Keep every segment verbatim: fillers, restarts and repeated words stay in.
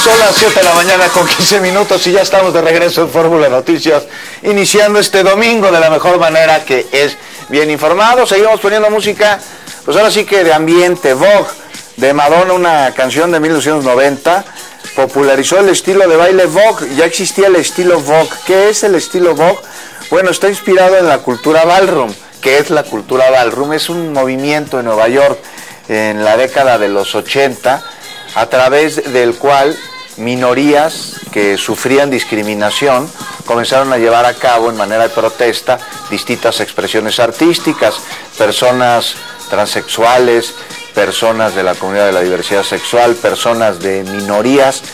Son las siete de la mañana con quince minutos y ya estamos de regreso en Fórmula Noticias, iniciando este domingo de la mejor manera, que es bien informado. Seguimos poniendo música, pues ahora sí que de ambiente. Vogue, de Madonna, una canción de mil novecientos noventa, popularizó el estilo de baile Vogue. Ya existía el estilo Vogue. ¿Qué es el estilo Vogue? Bueno, está inspirado en la cultura ballroom. ¿Qué es la cultura ballroom? Es un movimiento en Nueva York en la década de los ochenta, a través del cual minorías que sufrían discriminación comenzaron a llevar a cabo en manera de protesta distintas expresiones artísticas. Personas transexuales, personas de la comunidad de la diversidad sexual, personas de minorías,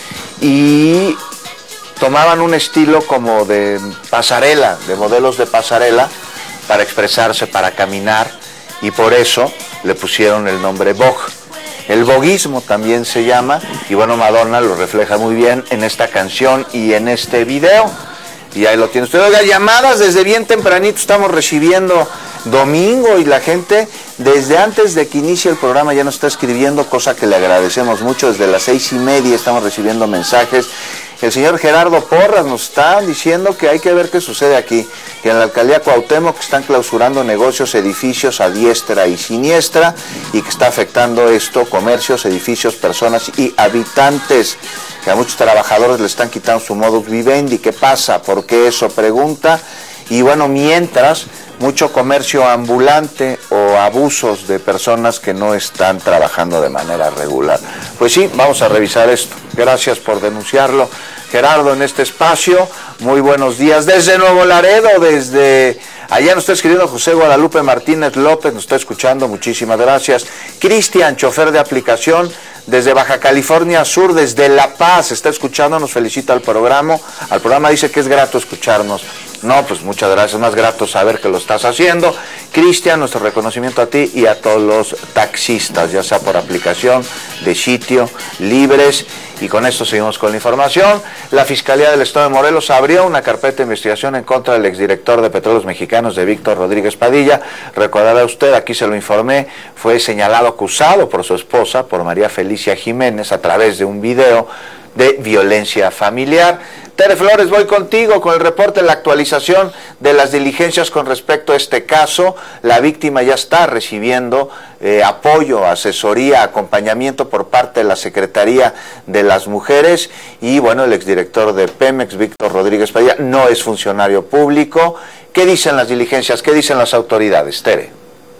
y tomaban un estilo como de pasarela, de modelos de pasarela para expresarse, para caminar, y por eso le pusieron el nombre Vogue. El voguismo también se llama, y bueno, Madonna lo refleja muy bien en esta canción y en este video. Y ahí lo tiene usted. Oiga, llamadas desde bien tempranito estamos recibiendo, domingo, y la gente desde antes de que inicie el programa ya nos está escribiendo, cosa que le agradecemos mucho. Desde las seis y media estamos recibiendo mensajes. El señor Gerardo Porras nos está diciendo que hay que ver qué sucede aquí, que en la alcaldía Cuauhtémoc están clausurando negocios, edificios a diestra y siniestra, y que está afectando esto comercios, edificios, personas y habitantes, que a muchos trabajadores le están quitando su modus vivendi. ¿Qué pasa? ¿Por qué eso? Pregunta. Y bueno, mientras, mucho comercio ambulante o abusos de personas que no están trabajando de manera regular. Pues sí, vamos a revisar esto. Gracias por denunciarlo, Gerardo, en este espacio. Muy buenos días. Desde Nuevo Laredo, desde allá nos está escribiendo José Guadalupe Martínez López, nos está escuchando, muchísimas gracias. Cristian, chofer de aplicación, desde Baja California Sur, desde La Paz, está escuchando, nos felicita al programa. Al programa dice que es grato escucharnos. No, pues muchas gracias, más grato saber que lo estás haciendo. Cristian, nuestro reconocimiento a ti y a todos los taxistas, ya sea por aplicación, de sitio, libres. Y con esto seguimos con la información. La Fiscalía del Estado de Morelos abrió una carpeta de investigación en contra del exdirector de Petróleos Mexicanos, de Víctor Rodríguez Padilla. Recordará usted, aquí se lo informé, fue señalado, acusado por su esposa, por María Felicia Jiménez, a través de un video de violencia familiar. Tere Flores, voy contigo con el reporte, la actualización de las diligencias con respecto a este caso. La víctima ya está recibiendo eh, apoyo, asesoría, acompañamiento por parte de la Secretaría de las Mujeres, y bueno, el exdirector de Pemex, Víctor Rodríguez Padilla, no es funcionario público. ¿Qué dicen las diligencias? ¿Qué dicen las autoridades, Tere?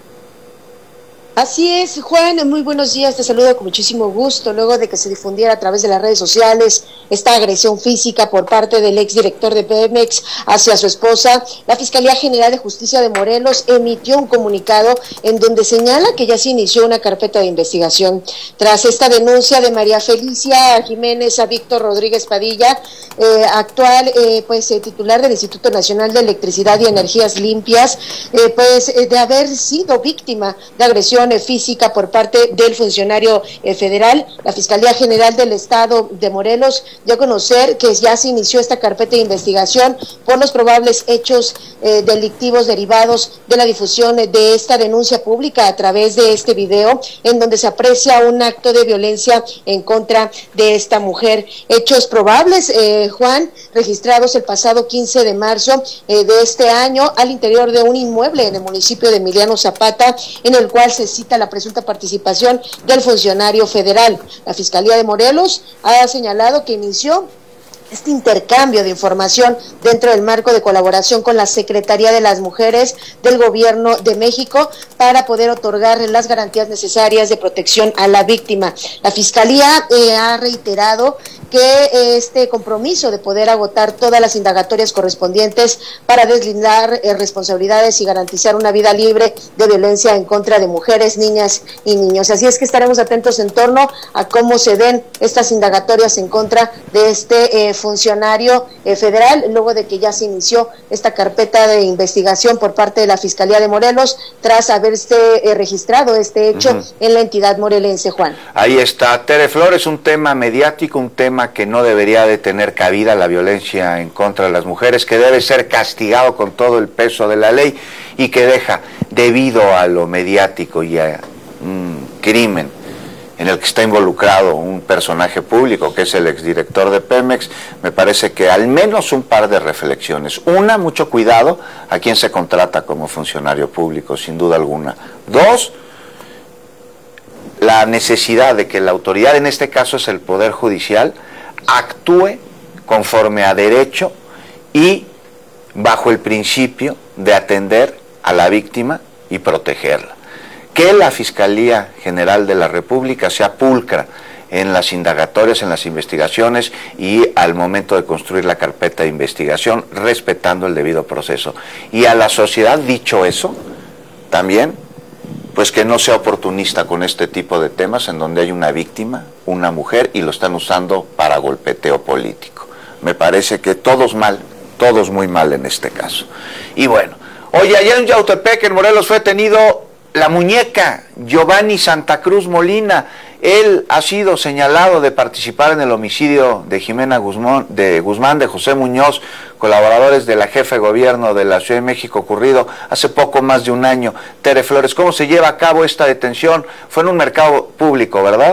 Así es, Juan, muy buenos días, te saludo con muchísimo gusto. Luego de que se difundiera a través de las redes sociales esta agresión física por parte del exdirector de Pemex hacia su esposa, la Fiscalía General de Justicia de Morelos emitió un comunicado en donde señala que ya se inició una carpeta de investigación. Tras esta denuncia de María Felicia Jiménez a Víctor Rodríguez Padilla, eh, actual eh, pues eh, titular del Instituto Nacional de Electricidad y Energías Limpias, eh, pues eh, de haber sido víctima de agresión física por parte del funcionario eh, federal, la Fiscalía General del Estado de Morelos dio a conocer que ya se inició esta carpeta de investigación por los probables hechos eh, delictivos derivados de la difusión de esta denuncia pública a través de este video, en donde se aprecia un acto de violencia en contra de esta mujer. Hechos probables, eh, Juan, registrados el pasado quince de marzo eh, de este año al interior de un inmueble en el municipio de Emiliano Zapata, en el cual se cita la presunta participación del funcionario federal. La Fiscalía de Morelos ha señalado que inició este intercambio de información dentro del marco de colaboración con la Secretaría de las Mujeres del Gobierno de México para poder otorgar las garantías necesarias de protección a la víctima. La Fiscalía eh, ha reiterado que eh, este compromiso de poder agotar todas las indagatorias correspondientes para deslindar eh, responsabilidades y garantizar una vida libre de violencia en contra de mujeres, niñas y niños. Así es que estaremos atentos en torno a cómo se den estas indagatorias en contra de este eh, funcionario eh, federal, luego de que ya se inició esta carpeta de investigación por parte de la Fiscalía de Morelos, tras haberse eh, registrado este hecho uh-huh. en la entidad morelense, Juan. Ahí está, Tere Flores, un tema mediático, un tema que no debería de tener cabida, la violencia en contra de las mujeres, que debe ser castigado con todo el peso de la ley, y que deja, debido a lo mediático y a un crimen en el que está involucrado un personaje público que es el exdirector de Pemex, me parece que al menos un par de reflexiones. Una, mucho cuidado a quien se contrata como funcionario público, sin duda alguna. Dos, la necesidad de que la autoridad, en este caso es el Poder Judicial, actúe conforme a derecho y bajo el principio de atender a la víctima y protegerla. Que la Fiscalía General de la República sea pulcra en las indagatorias, en las investigaciones y al momento de construir la carpeta de investigación, respetando el debido proceso. Y a la sociedad, dicho eso, también, pues que no sea oportunista con este tipo de temas en donde hay una víctima, una mujer, y lo están usando para golpeteo político. Me parece que todos mal, todos muy mal en este caso. Y bueno, oye, allá en Yautepec, en Morelos, fue detenido la muñeca Giovanni Santa Cruz Molina. Él ha sido señalado de participar en el homicidio de Jimena Guzmán, de Guzmán, de José Muñoz, colaboradores de la jefe de gobierno de la Ciudad de México, ocurrido hace poco más de un año. Tere Flores, ¿cómo se lleva a cabo esta detención? Fue en un mercado público, ¿verdad?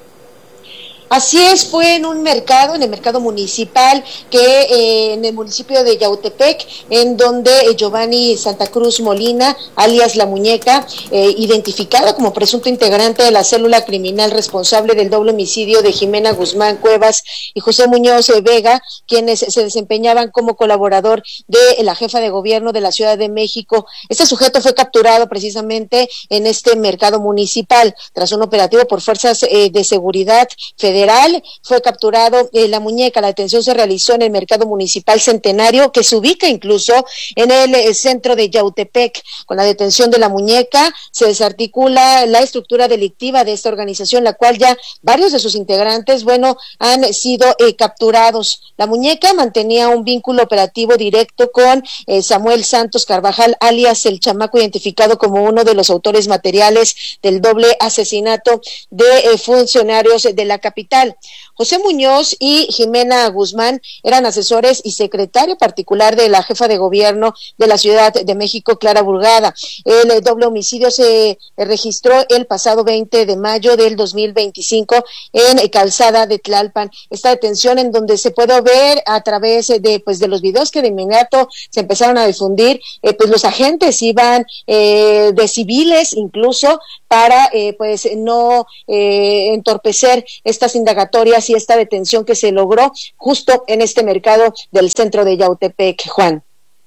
Así es, fue en un mercado, en el mercado municipal, que eh, en el municipio de Yautepec, en donde eh, Giovanni Santa Cruz Molina, alias La Muñeca, eh, identificado como presunto integrante de la célula criminal responsable del doble homicidio de Jimena Guzmán Cuevas y José Muñoz eh, Vega, quienes se desempeñaban como colaborador de la jefa de gobierno de la Ciudad de México. Este sujeto fue capturado precisamente en este mercado municipal, tras un operativo por fuerzas eh, de seguridad federal. Fue capturado eh, La Muñeca. La detención se realizó en el mercado municipal Centenario, que se ubica incluso en el eh, centro de Yautepec. Con la detención de La Muñeca se desarticula la estructura delictiva de esta organización, la cual ya varios de sus integrantes, bueno, han sido eh, capturados. La Muñeca mantenía un vínculo operativo directo con eh, Samuel Santos Carvajal, alias El Chamaco, identificado como uno de los autores materiales del doble asesinato de eh, funcionarios de la capital. José Muñoz y Jimena Guzmán eran asesores y secretario particular de la jefa de gobierno de la Ciudad de México, Clara Burgada. El doble homicidio se registró el pasado veinte de mayo del dos mil veinticinco en Calzada de Tlalpan. Esta detención, en donde se puede ver a través de pues de los videos que de inmediato se empezaron a difundir, eh, pues los agentes iban eh, de civiles incluso para eh, pues no eh, entorpecer estas indagatorias y esta detención que se logró justo en este mercado del centro de Yautepec, Juan.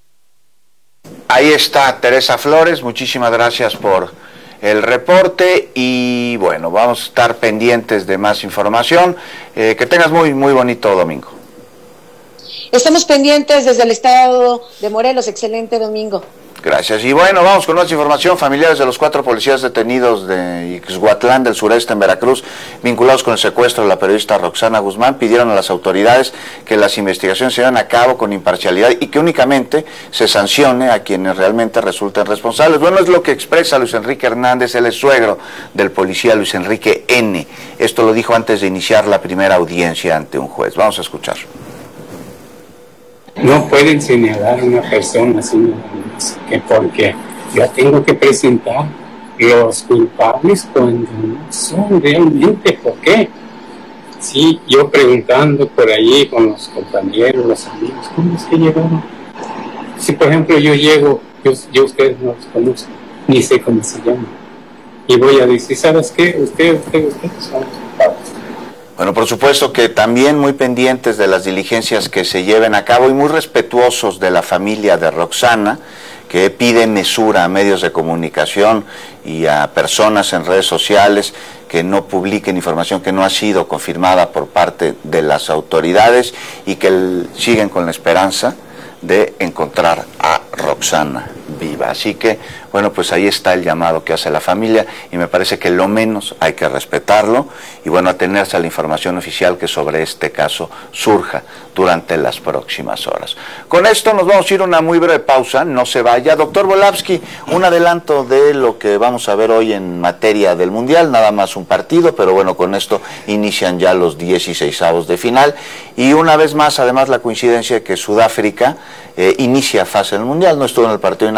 Ahí está Teresa Flores, muchísimas gracias por el reporte y bueno, vamos a estar pendientes de más información. Eh, que tengas muy, muy bonito domingo. Estamos pendientes desde el estado de Morelos. Excelente domingo. Gracias. Y bueno, vamos con más información. Familiares de los cuatro policías detenidos de Ixhuatlán del sureste en Veracruz, vinculados con el secuestro de la periodista Roxana Guzmán, pidieron a las autoridades que las investigaciones se lleven a cabo con imparcialidad y que únicamente se sancione a quienes realmente resulten responsables. Bueno, es lo que expresa Luis Enrique Hernández, él es suegro del policía Luis Enrique N. Esto lo dijo antes de iniciar la primera audiencia ante un juez. Vamos a escuchar. No pueden señalar a una persona así, que porque yo tengo que presentar los culpables cuando no son realmente. ¿Por qué? Sí, yo preguntando por allí con los compañeros, los amigos, ¿cómo es que llegaron? Si por ejemplo yo llego, yo, yo ustedes no los conocen, ni sé cómo se llaman, y voy a decir, ¿sabes qué? Usted, usted, usted son los culpables. Bueno, por supuesto que también muy pendientes de las diligencias que se lleven a cabo y muy respetuosos de la familia de Roxana, que pide mesura a medios de comunicación y a personas en redes sociales que no publiquen información que no ha sido confirmada por parte de las autoridades y que siguen con la esperanza de encontrar a Roxana viva. Así que, bueno, pues ahí está el llamado que hace la familia y me parece que lo menos hay que respetarlo y, bueno, atenerse a la información oficial que sobre este caso surja durante las próximas horas. Con esto nos vamos a ir a una muy breve pausa, no se vaya. Doctor Volavsky, un adelanto de lo que vamos a ver hoy en materia del Mundial, nada más un partido, pero bueno, con esto inician ya los dieciseisavos de final y una vez más, además, la coincidencia de que Sudáfrica eh, inicia fase del Mundial, no estuvo en el partido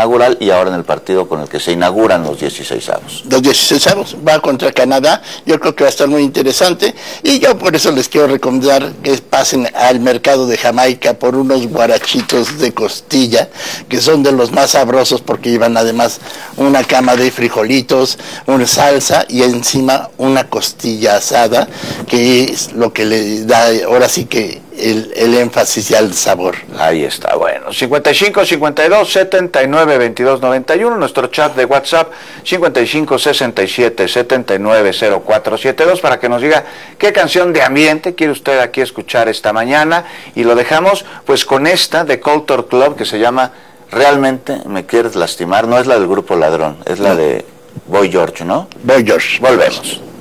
inaugural y ahora en el partido con el que se inauguran los dieciseisavos. Los dieciseisavos va contra Canadá, yo creo que va a estar muy interesante y yo por eso les quiero recomendar que pasen al mercado de Jamaica por unos guarachitos de costilla, que son de los más sabrosos porque llevan además una cama de frijolitos, una salsa y encima una costilla asada, que es lo que le da ahora sí que el, el énfasis y el sabor. Ahí está, bueno, cincuenta y cinco, cincuenta y dos, setenta y nueve, veintidós, noventa y uno, nuestro chat de WhatsApp cincuenta y cinco, sesenta y siete, setenta y nueve, cero cuatro setenta y dos para que nos diga qué canción de ambiente quiere usted aquí escuchar esta mañana, y lo dejamos pues con esta de Culture Club que se llama Realmente Me Quieres Lastimar. No es la del Grupo Ladrón, es la de Boy George, ¿no? Boy George. Volvemos.